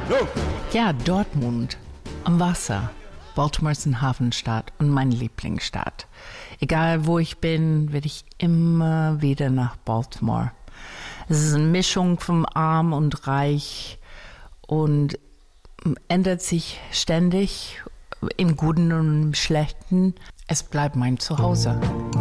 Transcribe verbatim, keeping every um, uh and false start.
Ja, Dortmund am Wasser. Baltimore ist eine Hafenstadt und meine Lieblingsstadt. Egal wo ich bin, werde ich immer wieder nach Baltimore. Es ist eine Mischung von arm und reich und ändert sich ständig, im Guten und im Schlechten. Es bleibt mein Zuhause.